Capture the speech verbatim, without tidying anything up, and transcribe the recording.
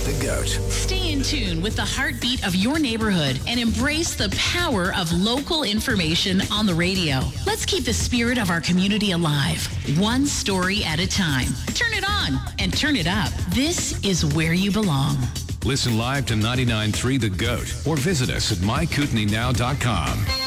The GOAT. Stay in tune with the heartbeat of your neighborhood and embrace the power of local information on the radio. Let's keep the spirit of our community alive, one story at a time. Turn it on and turn it up. This is where you belong. Listen live to ninety-nine point three The GOAT or visit us at my kootenai now dot com.